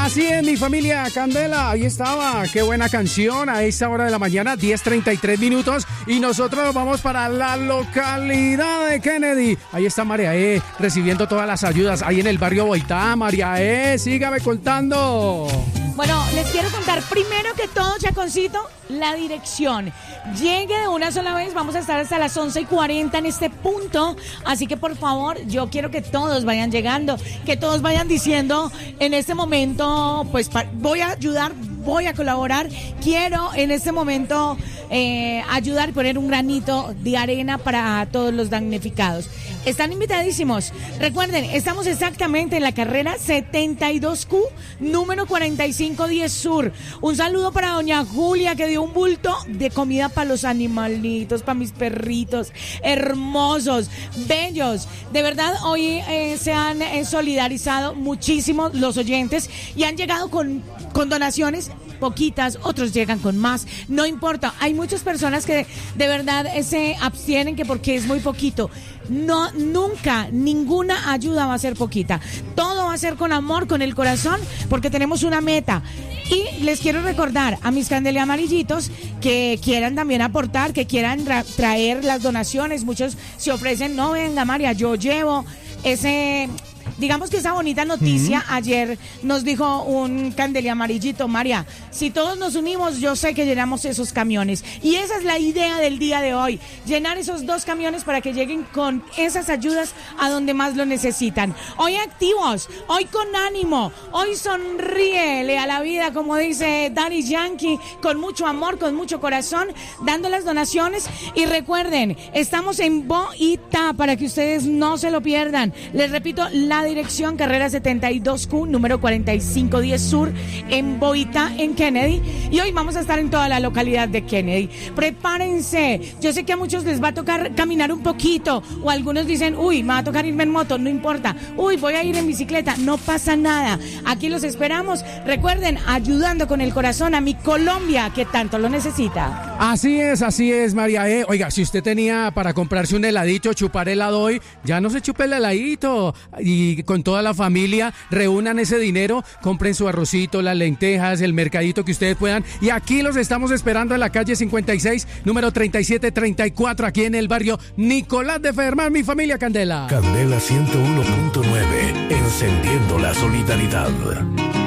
Así es, mi familia Candela, ahí estaba, qué buena canción a esta hora de la mañana, 10:33 y nosotros nos vamos para la localidad de Kennedy. Ahí está María E. recibiendo todas las ayudas ahí en el barrio Boitá. María E., sígame contando. Bueno, les quiero contar primero que todo, Chaconcito, la dirección. Llegue de una sola vez, vamos a estar hasta las 11:40 en este punto, así que por favor, yo quiero que todos vayan llegando, que todos vayan diciendo en este momento, pues voy a ayudar, voy a colaborar, quiero en este momento ayudar y poner un granito de arena para todos los damnificados. Están invitadísimos. Recuerden, estamos exactamente en la carrera 72Q, número 4510 Sur. Un saludo para doña Julia, que dio un bulto de comida para los animalitos, para mis perritos, hermosos, bellos. De verdad, hoy se han solidarizado muchísimo los oyentes y han llegado con donaciones poquitas, otros llegan con más, no importa, hay muchas personas que de verdad se abstienen que porque es muy poquito. No, nunca, ninguna ayuda va a ser poquita, todo va a ser con amor, con el corazón, porque tenemos una meta. Y les quiero recordar a mis Candelia amarillitos que quieran también aportar, que quieran traer las donaciones. Muchos se ofrecen, no, venga María, yo llevo digamos que esa bonita noticia. Ayer nos dijo un Candelia amarillito, María, si todos nos unimos, yo sé que llenamos esos camiones. Y esa es la idea del día de hoy, llenar esos 2 camiones para que lleguen con esas ayudas a donde más lo necesitan. Hoy activos, hoy con ánimo, hoy sonríele a la vida, como dice Daddy Yankee, con mucho amor, con mucho corazón, dando las donaciones. Y recuerden, estamos en Boitá para que ustedes no se lo pierdan. Les repito, la dirección, carrera 72Q, número 4510 Sur, en Boitá, en Kennedy. Y hoy vamos a estar en toda la localidad de Kennedy. Prepárense. Yo sé que a muchos les va a tocar caminar un poquito, o algunos dicen, uy, me va a tocar irme en moto, no importa. Uy, voy a ir en bicicleta, no pasa nada. Aquí los esperamos. Recuerden, ayudando con el corazón a mi Colombia, que tanto lo necesita. Así es, María E. Oiga, si usted tenía para comprarse un heladito, chupar helado hoy, ya no se chupe el heladito. Y con toda la familia, reúnan ese dinero, compren su arrocito, las lentejas, el mercadito que ustedes puedan. Y aquí los estamos esperando en la calle 56, número 3734, aquí en el barrio Nicolás de Fermán, mi familia Candela. Candela 101.9, encendiendo la solidaridad.